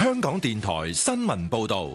香港電台新聞報道。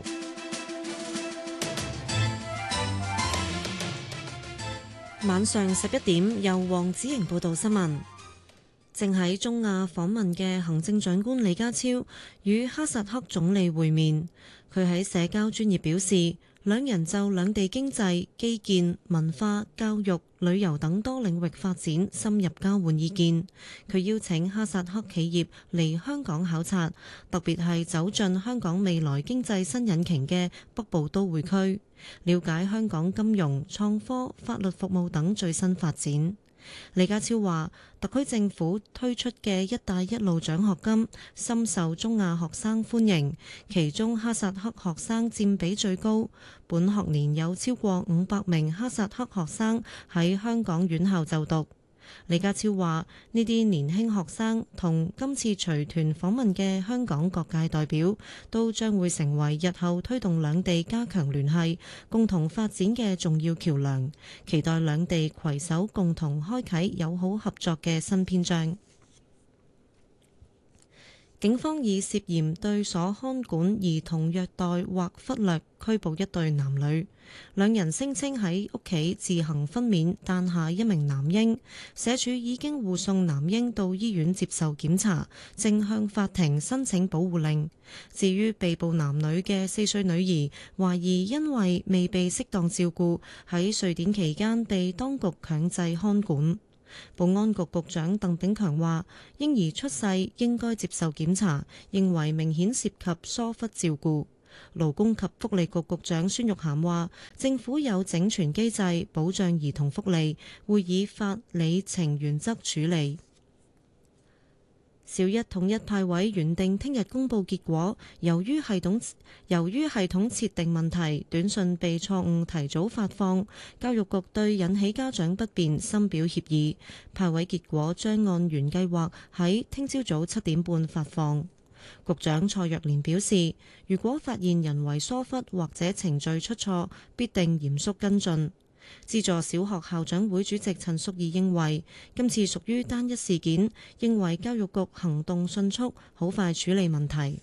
晚上11點，由黃子瑩報道新聞。正喺中亞訪問嘅行政長官李家超與哈薩克總理會面。佢喺社交專頁表示，兩人就兩地經濟、基建、文化、教育、旅遊等多領域發展深入交換意見。佢邀請哈薩克企業嚟香港考察，特別係走進香港未來經濟新引擎嘅北部都會區，了解香港金融、創科、法律服務等最新發展。李家超話，特區政府推出嘅一帶一路獎學金深受中亞學生歡迎，其中哈薩克學生佔比最高。本學年有超過500名哈薩克學生喺香港院校就讀。李家超話，呢啲年輕學生同今次隨團訪問嘅香港各界代表，都將會成為日後推動兩地加強聯繫、共同發展嘅重要橋樑。期待兩地攜手共同開啟友好合作嘅新篇章。警方以涉嫌對所看管兒童虐待或忽略拘捕一對男女，兩人聲稱喺屋企自行分娩誕下一名男嬰，社署已經護送男嬰到醫院接受檢查，正向法庭申請保護令。至於被捕男女嘅4歲女兒，懷疑因為未被適當照顧，喺瑞典期間被當局強制看管。保安局局長鄧炳強話，嬰兒出世應該接受檢查，認為明顯涉及疏忽照顧。勞工及福利局局長孫玉菡話，政府有整全機制保障兒童福利，會以法理情原則處理。小一統一派位原定聽日公佈結果，由於系統設定問題，短信被錯誤提早發放，教育局對引起家長不便深表歉意。派位結果將按原計劃喺聽朝早7點半發放。局長蔡若蓮表示，如果發現人為疏忽或者程序出錯，必定嚴肅跟進。資助小學校長會主席陳淑儀認為，今次屬於單一事件，認為教育局行動迅速，好快處理問題。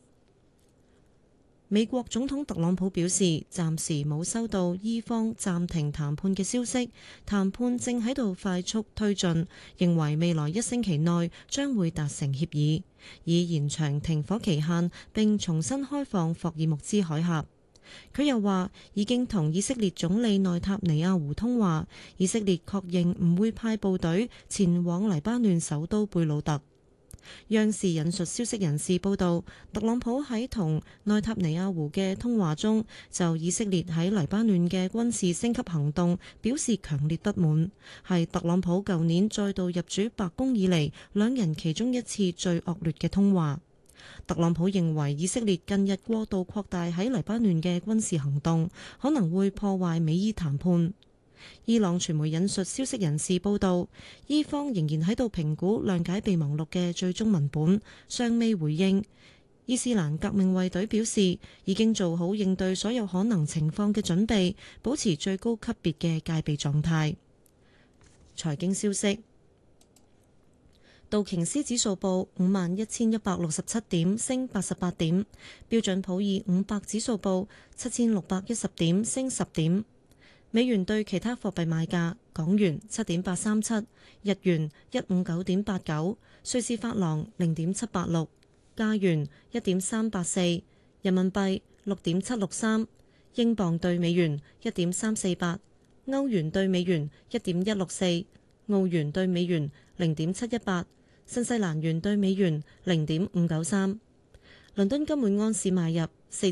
美國總統特朗普表示，暫時冇收到伊方暫停談判嘅消息，談判正喺度快速推進，認為未來1星期內將會達成協議，以延長停火期限並重新開放霍爾木茲海峽。佢又話已經同以色列總理內塔尼亞胡通話，以色列確認唔會派部隊前往黎巴嫩首都貝魯特。央視引述消息人士報道，特朗普喺同內塔尼亞胡嘅通話中，就以色列喺黎巴嫩嘅軍事升級行動表示強烈不滿，係特朗普舊年再度入主白宮以嚟兩人其中一次最惡劣嘅通話。特朗普認為以色列近日過度擴大喺黎巴嫩嘅軍事行動，可能會破壞美伊談判。伊朗傳媒引述消息人士報道，伊方仍然喺度評估諒解備忘錄嘅最終文本，尚未回應。伊斯蘭革命衛隊表示，已經做好應對所有可能情況嘅準備，保持最高級別嘅戒備狀態。財經消息。道瓊斯指數報51,167點，升88點；標準普爾500指數報7,610點，升10點。美元對其他貨幣賣價：港元7.837，日元159.89，瑞士法郎0.786，加元1.384，人民幣6.763，英鎊對美元1.348，歐元對美元1.164，澳元對美元0.718。新西蘭元對美元0.593，倫敦金每安士買入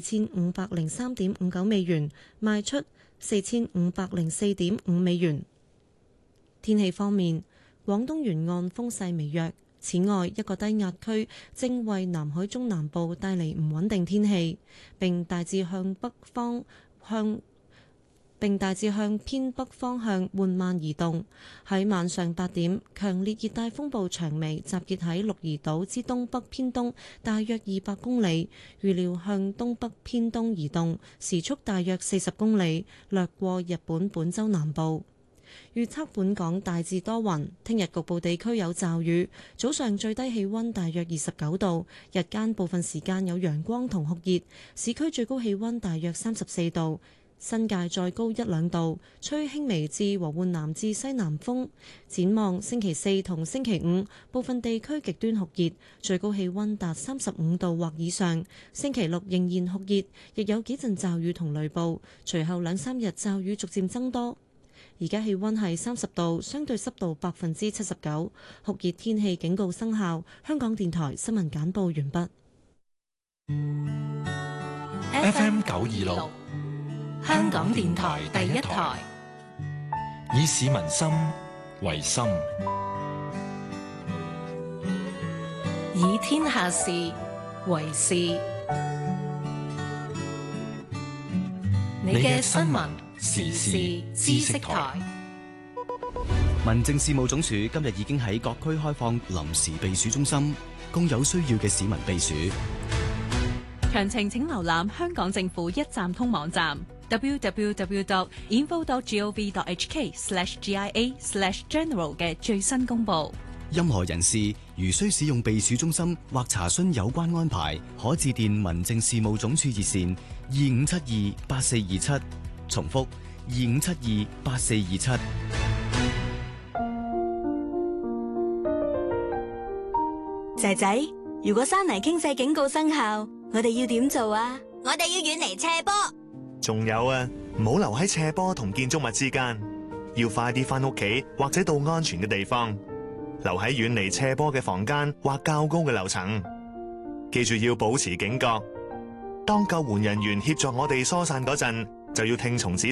4503.59美元，賣出4504.5美元。天氣方面，廣東沿岸風勢微弱，此外一個低壓區正為南海中南部帶嚟唔穩定天氣，並大致向偏北方向緩慢移動。喺晚上8點，強烈熱帶風暴長眉集結喺鹿兒島之東北偏東大約200公里，預料向東北偏東移動，時速大約40公里，掠過日本本州南部。 預測本港大致多雲，聽日局部地區有驟雨，早上最低氣溫大約29度，日間部分時間有陽光同酷熱，市區最高氣溫大約34度。新界再高1-2度，吹輕微至和緩南至西南風。展望星期四同星期五，部分地區極端酷熱，最高氣溫達35度或以上。星期六仍然酷熱，亦有幾陣驟雨同雷暴。隨後2-3日驟雨逐漸增多。而家氣溫係30度，相對濕度79%，酷熱天氣警告生效。香港電台新聞簡報完畢。 FM 926 香港電台第一台， 以市民心為心， 以天下事為事。你嘅新聞時事知識台。 民政事務總署今日已經喺各區開放臨時避暑中心，供有需要嘅市民避暑。 詳情請瀏覽香港政府一站通網站 www.info.gov.hk/GIA/general 嘅最新公佈。 任何人士如需使用避暑中心或查詢有關安排，可致電民政事務總署熱線25728427，重複25728427。 仔仔，如果山泥傾瀉警告生效，我哋要點做啊？ 我哋要遠離斜坡。 仲有啊，唔好留喺斜坡同建築物之間，要快啲返屋企或者到安全嘅地方，留喺遠離斜坡嘅房間或較高嘅樓層。記住要保持警覺，當救援人員協助我哋疏散嗰陣，就要聽從指